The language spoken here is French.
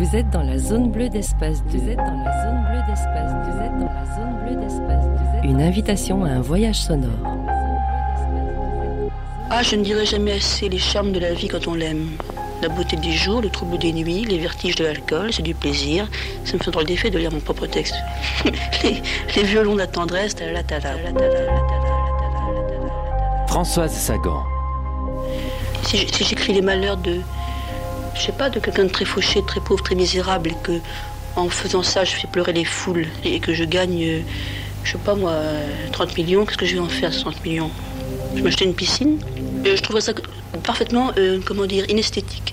Vous êtes dans la zone bleue d'Espace 2. Vous êtes dans la zone bleue d'Espace 2. Vous êtes dans la zone bleue d'Espace 2. Une invitation à un voyage sonore. Ah, je ne dirai jamais assez les charmes de la vie quand on l'aime. La beauté du jour, le trouble des nuits, les vertiges de l'alcool, c'est du plaisir. Ça me fait drôle d'effet de lire mon propre texte. les violons de la tendresse, Françoise Sagan. Si j'écris les malheurs de, je sais pas, de quelqu'un de très fauché, très pauvre, très misérable, et que en faisant ça, je fais pleurer les foules, et que je gagne, je sais pas moi, 30 millions, qu'est-ce que je vais en faire, 30 millions? Je vais m'acheter une piscine. Je trouverais ça parfaitement, inesthétique.